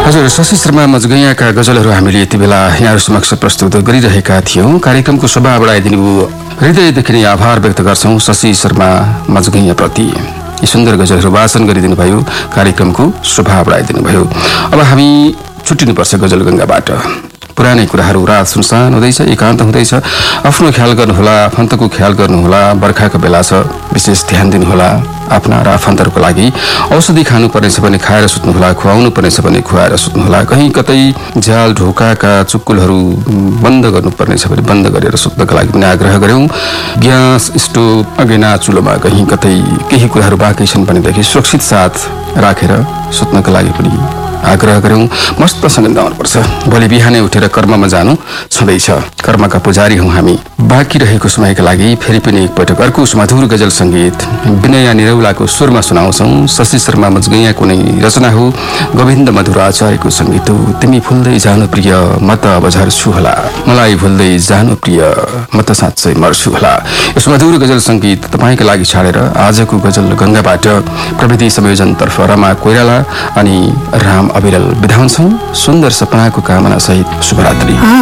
हजुर, शशि शर्मा मजगैयाका गजलहरू हामीले यति बेला यहाँहरू समक्ष प्रस्तुत गरिरहेका थियौँ। कार्यक्रमको शोभा बढाइदिनु हृदयदेखि नै आभार व्यक्त गर्छौँ शशि शर्मा मजगैयाप्रति। यी सुन्दर गजलहरू वाचन गरिदिनु भयो, कार्यक्रमको शोभा बढाइदिनु भयो। अब हामी छुट्टिनुपर्छ गजल गङ्गाबाट। पुरानै कुराहरू, रात सुनसान हुँदैछ, एकान्त हुँदैछ। आफ्नो ख्याल गर्नुहोला, आफन्तको ख्याल गर्नुहोला। बर्खाको बेला छ, विशेष ध्यान दिनुहोला आफ्ना र आफन्तहरूको लागि। औषधि खानु पर्नेछ भने खाएर सुत्नुहोला, खुवाउनु पर्नेछ भने खुवाएर सुत्नुहोला। कहीँ कतै झ्याल ढोकाका चुक्कुलहरू बन्द गर्नुपर्नेछ भने बन्द गरेर सुत्नका लागि पनि आग्रह गऱ्यौँ। ग्यास स्टोभ अगेना चुलोमा कहीँ कतै केही कुराहरू बाँकी छन् भनेदेखि सुरक्षित साथ राखेर सुत्नका लागि पनि आग्रह गऱ्यौँ। मस्तसँग निदाउनुपर्छ। भोलि बिहानै उठेर कर्ममा जानु छँदैछ। कर्मका पुजारी हौँ हामी। बाँकी रहेको समयका लागि फेरि पनि एकपटक अर्को सुमधुर गजल सङ्गीत विनया निरौलाको स्वरमा सुनाउँछौँ। शशि शर्मा मजगैयाको नै रचना हो, गोविन्द मधुर आचार्यको सङ्गीत हो। तिमी भुल्दै जानु प्रिय, म त अब झर्छु होला, मलाई भुल्दै जानु प्रिय, म त साँच्चै मर्छु होला। यो सुमधुर गजल सङ्गीत तपाईँका लागि छाडेर आजको गजल गङ्गाबाट प्रविधि संयोजनतर्फ रमा कोइराला अनि राम अविरल बिदा हुन्छौँ। सुन्दर सपनाको कामना सहित शुभरात्रि।